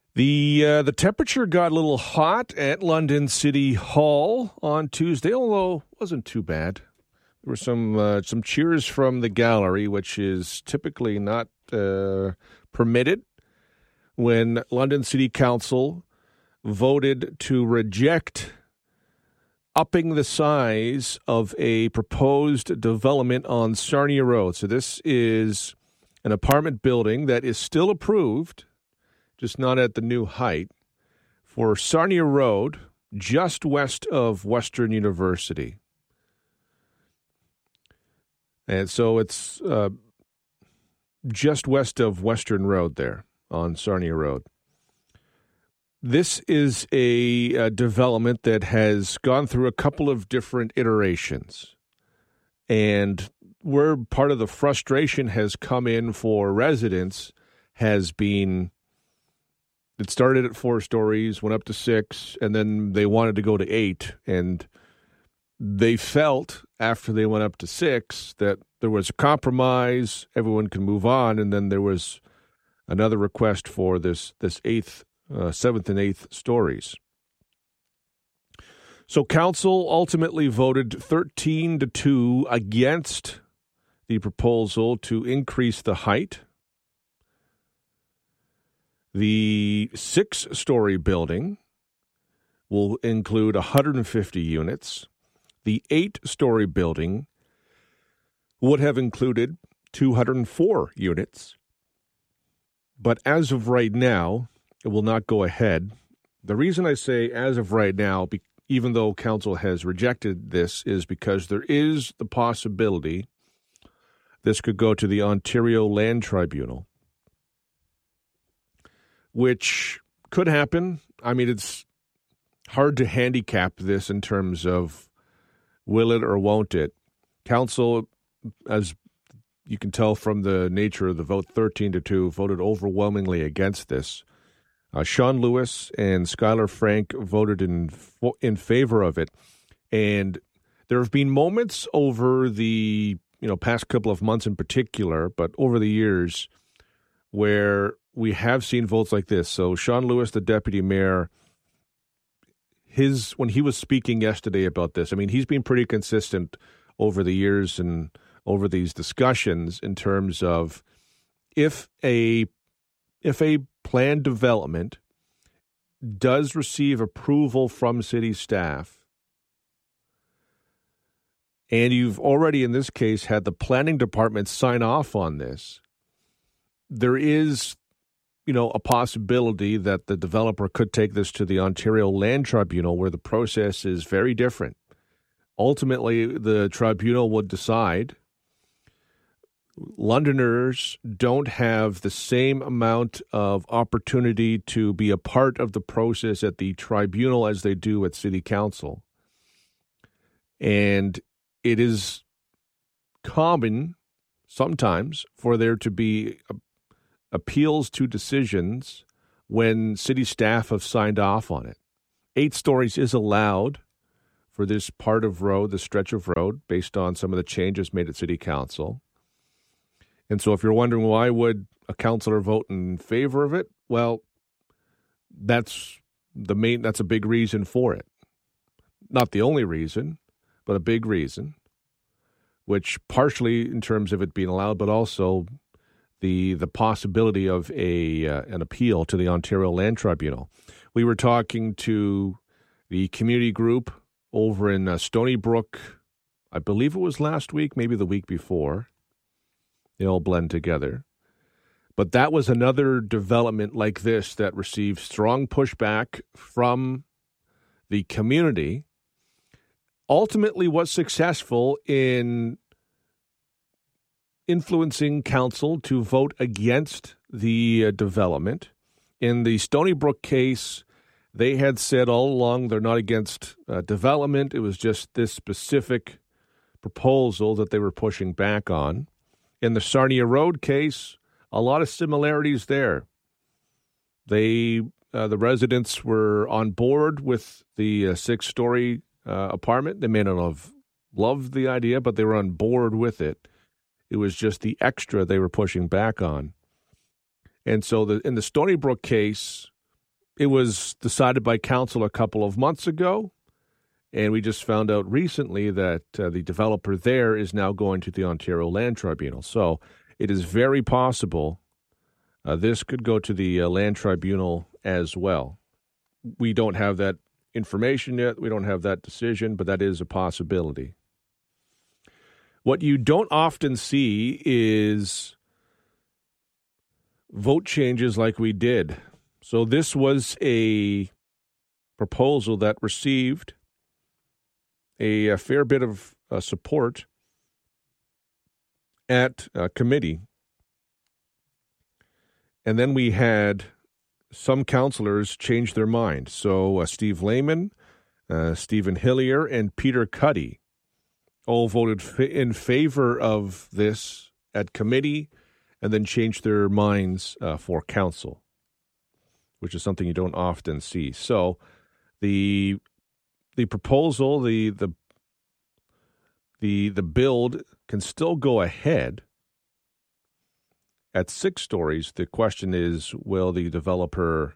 The temperature got a little hot at London City Hall on Tuesday, although it wasn't too bad. There were some cheers from the gallery, which is typically not permitted, when London City Council voted to reject upping the size of a proposed development on Sarnia Road. So this is an apartment building that is still approved, just not at the new height, for Sarnia Road, just west of Western University. And so it's just west of Western Road there on Sarnia Road. This is a development that has gone through a couple of different iterations. And where part of the frustration has come in for residents has been, it started at 4 stories, went up to 6, and then they wanted to go to 8. And they felt after they went up to 6 that there was a compromise, everyone can move on, and then there was another request for this 8th, 7th and 8th stories. So council ultimately voted 13-2 against the proposal to increase the height. The 6-story building will include 150 units. The 8-story building would have included 204 units. But as of right now, it will not go ahead. The reason I say as of right now, even though council has rejected this, is because there is the possibility this could go to the Ontario Land Tribunal, which could happen. I mean, it's hard to handicap this in terms of will it or won't it. Council, as you can tell from the nature of the vote, 13-2, voted overwhelmingly against this. Sean Lewis and Skylar Frank voted in favor of it. And there have been moments over the past couple of months in particular, but over the years, where we have seen votes like this. So Sean Lewis, the deputy mayor, when he was speaking yesterday about this, I mean, he's been pretty consistent over the years and over these discussions in terms of if a planned development does receive approval from city staff, and you've already, in this case, had the planning department sign off on this, there is, a possibility that the developer could take this to the Ontario Land Tribunal, where the process is very different. Ultimately, the tribunal would decide. Londoners don't have the same amount of opportunity to be a part of the process at the tribunal as they do at city council. And it is common sometimes for there to be appeals to decisions when city staff have signed off on it. 8 stories is allowed for this part of road, the stretch of road, based on some of the changes made at city council. And so if you're wondering why would a councillor vote in favor of it, well, that's a big reason for it. Not the only reason, but a big reason, which partially in terms of it being allowed, but also the possibility of an appeal to the Ontario Land Tribunal. We were talking to the community group over in Stony Brook, I believe it was last week, maybe the week before. They all blend together. But that was another development like this that received strong pushback from the community. Ultimately was successful in influencing council to vote against the development. In the Stony Brook case, they had said all along they're not against development. It was just this specific proposal that they were pushing back on. In the Sarnia Road case, a lot of similarities there. The residents were on board with the 6-story apartment. They may not have loved the idea, but they were on board with it. It was just the extra they were pushing back on. And so in the Stony Brook case, It was decided by council a couple of months ago, and we just found out recently that the developer there is now going to the Ontario Land Tribunal. So it is very possible this could go to the Land Tribunal as well. We don't have that information yet. We don't have that decision, but that is a possibility. What you don't often see is vote changes like we did. So this was a proposal that received a fair bit of support at committee. And then we had some councillors change their mind. So Steve Lehman, Stephen Hillier, and Peter Cuddy all voted in favor of this at committee and then changed their minds for council, which is something you don't often see. So the proposal, the build can still go ahead at 6 stories. The question is, will the developer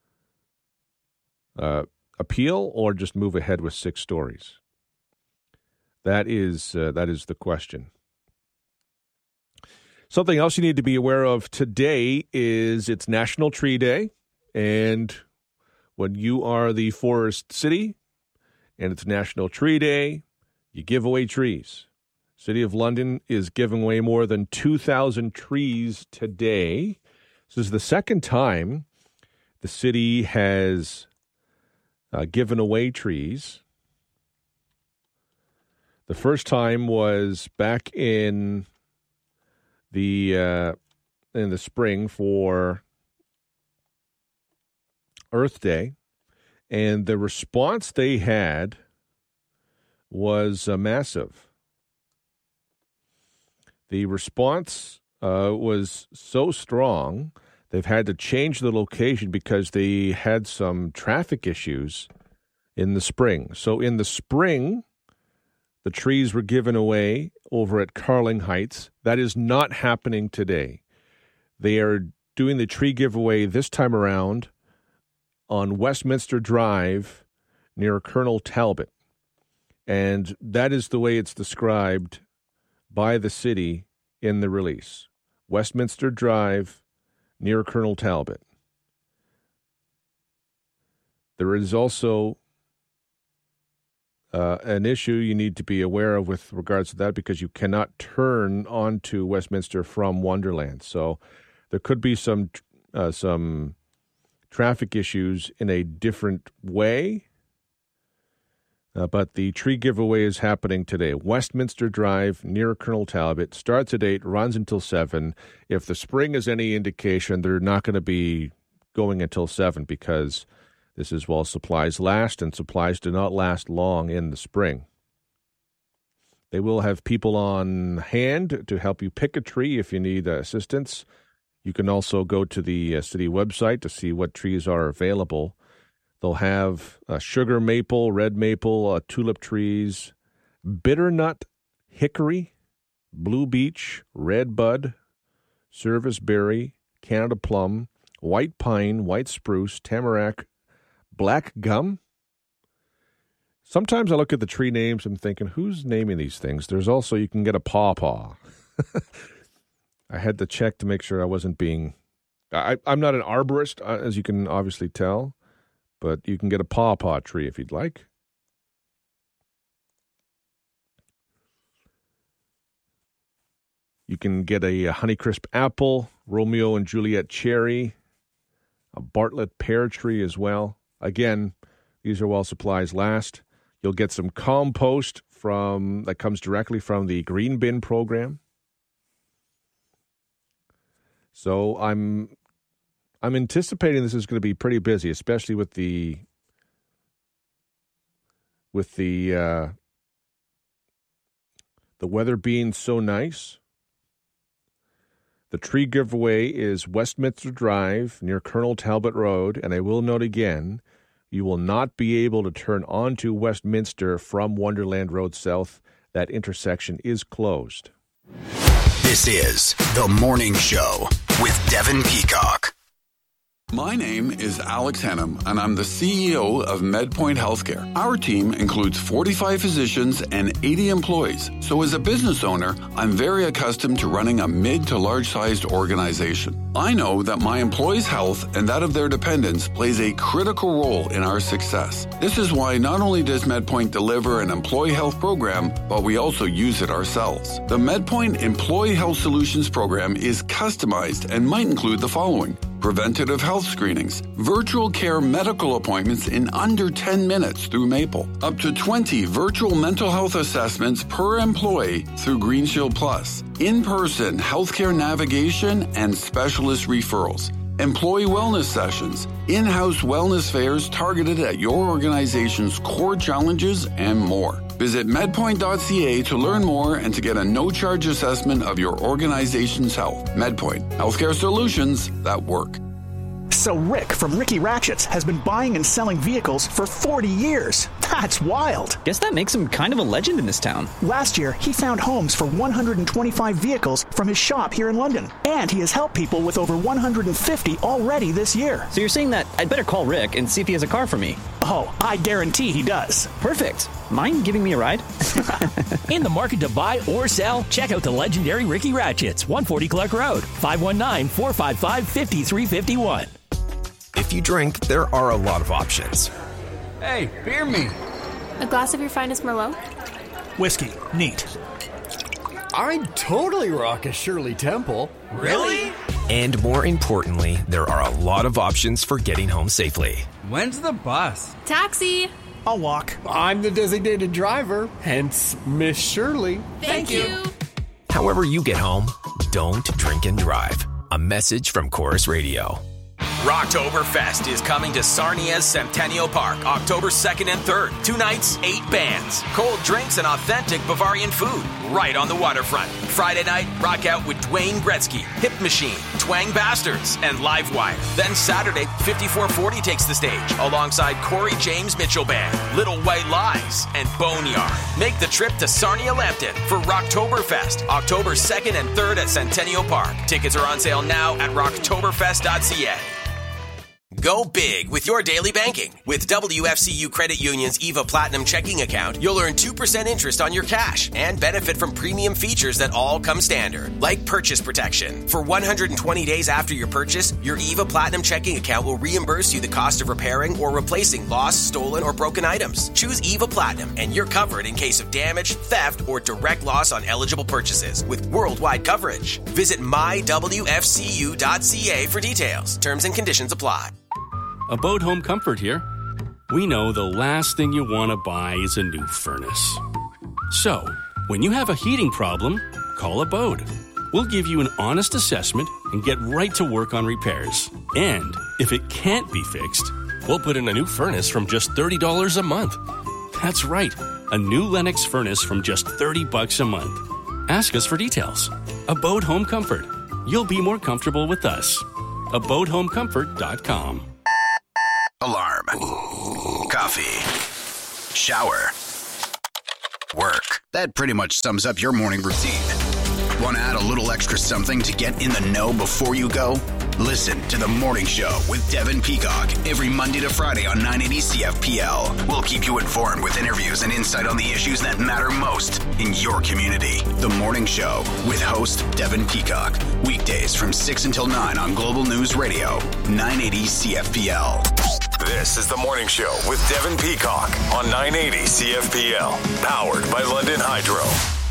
appeal or just move ahead with 6 stories? That is the question. Something else you need to be aware of today is it's National Tree Day, and when you are the Forest City and it's National Tree Day, you give away trees. City of London is giving away more than 2,000 trees today. This is the second time the city has given away trees. The first time was back in the spring for Earth Day, and the response they had was massive. The response was so strong, they've had to change the location because they had some traffic issues in the spring. So in the spring, the trees were given away over at Carling Heights. That is not happening today. They are doing the tree giveaway this time around on Westminster Drive near Colonel Talbot. And that is the way it's described by the city in the release. Westminster Drive near Colonel Talbot. There is also an issue you need to be aware of with regards to that, because you cannot turn onto Westminster from Wonderland. So there could be some traffic issues in a different way. But the tree giveaway is happening today. Westminster Drive near Colonel Talbot starts at 8, runs until 7. If the spring is any indication, they're not going to be going until 7 because this is while supplies last, and supplies do not last long in the spring. They will have people on hand to help you pick a tree if you need assistance. You can also go to the city website to see what trees are available. They'll have sugar maple, red maple, tulip trees, bitternut, hickory, blue beech, red bud, service berry, Canada plum, white pine, white spruce, tamarack, black gum. Sometimes I look at the tree names and thinking, who's naming these things? There's also, you can get a pawpaw. I had to check to make sure I wasn't being... I'm not an arborist, as you can obviously tell, but you can get a pawpaw tree if you'd like. You can get a Honeycrisp apple, Romeo and Juliet cherry, a Bartlett pear tree as well. Again, these are while supplies last. You'll get some compost that comes directly from the Green Bin program. So I'm anticipating this is going to be pretty busy, especially with the weather being so nice. The tree giveaway is Westminster Drive near Colonel Talbot Road, and I will note again, you will not be able to turn onto Westminster from Wonderland Road South. That intersection is closed. This is The Morning Show with Devin Peacock. My name is Alex Hennum, and I'm the CEO of MedPoint Healthcare. Our team includes 45 physicians and 80 employees. So as a business owner, I'm very accustomed to running a mid to large-sized organization. I know that my employees' health and that of their dependents plays a critical role in our success. This is why not only does MedPoint deliver an employee health program, but we also use it ourselves. The MedPoint Employee Health Solutions program is customized and might include the following: preventative health screenings, virtual care medical appointments in under 10 minutes through Maple, up to 20 virtual mental health assessments per employee through GreenShield Plus, in-person healthcare navigation and specialist referrals, employee wellness sessions, in-house wellness fairs targeted at your organization's core challenges, and more. Visit medpoint.ca to learn more and to get a no-charge assessment of your organization's health. MedPoint, healthcare solutions that work. So Rick from Ricky Ratchets has been buying and selling vehicles for 40 years. That's wild. Guess that makes him kind of a legend in this town. Last year, he found homes for 125 vehicles from his shop here in London. And he has helped people with over 150 already this year. So you're saying that I'd better call Rick and see if he has a car for me? Oh, I guarantee he does. Perfect. Mind giving me a ride? In the market to buy or sell? Check out the legendary Ricky Ratchets, 140 Clark Road, 519-455-5351. If you drink, there are a lot of options. Hey, beer me. A glass of your finest Merlot? Whiskey. Neat. I'd totally rock a Shirley Temple. Really? And more importantly, there are a lot of options for getting home safely. When's the bus? Taxi! I'll walk. I'm the designated driver, hence Miss Shirley. Thank you. However you get home, don't drink and drive. A message from Chorus Radio. Rocktoberfest is coming to Sarnia's Centennial Park, October 2nd and 3rd. 2 nights, 8 bands, cold drinks, and authentic Bavarian food right on the waterfront. Friday night, rock out with Dwayne Gretzky, Hip Machine, Twang Bastards, and Livewire. Then Saturday, 5440 takes the stage alongside Corey James Mitchell Band, Little White Lies, and Boneyard. Make the trip to Sarnia Lambton for Rocktoberfest, October 2nd and 3rd at Centennial Park. Tickets are on sale now at rocktoberfest.ca. Go big with your daily banking. With WFCU Credit Union's EVA Platinum checking account, you'll earn 2% interest on your cash and benefit from premium features that all come standard, like purchase protection. For 120 days after your purchase, your EVA Platinum checking account will reimburse you the cost of repairing or replacing lost, stolen, or broken items. Choose EVA Platinum and you're covered in case of damage, theft, or direct loss on eligible purchases with worldwide coverage. Visit mywfcu.ca for details. Terms and conditions apply. Abode Home Comfort here. We know the last thing you want to buy is a new furnace. So, when you have a heating problem, call Abode. We'll give you an honest assessment and get right to work on repairs. And if it can't be fixed, we'll put in a new furnace from just $30 a month. That's right, a new Lennox furnace from just $30 a month. Ask us for details. Abode Home Comfort. You'll be more comfortable with us. AbodeHomeComfort.com. Alarm. Coffee. Shower. Work. That pretty much sums up your morning routine. Want to add a little extra something to get in the know before you go? Listen to The Morning Show with Devin Peacock every Monday to Friday on 980 CFPL. We'll keep you informed with interviews and insight on the issues that matter most in your community. The Morning Show with host Devin Peacock. Weekdays from 6 until 9 on Global News Radio, 980 CFPL. This is The Morning Show with Devin Peacock on 980 CFPL. Powered by London Hydro.